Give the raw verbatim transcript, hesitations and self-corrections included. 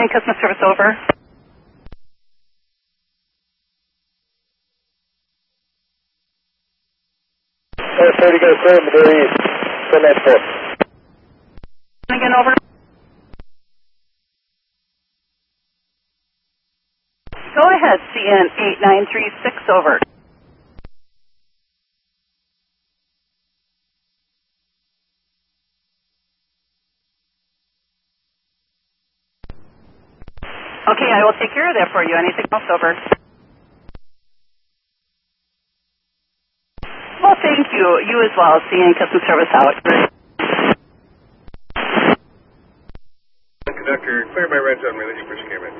N customer service over. four thirty, go clear, Missouri East, ten ninety-four. Again, over. Go ahead, C N eight nine three six, over. Okay, I will take care of that for you. Anything else, over? Well, thank you. You as well. C N customer service out. Conductor, clear my red zone, releasing push camera.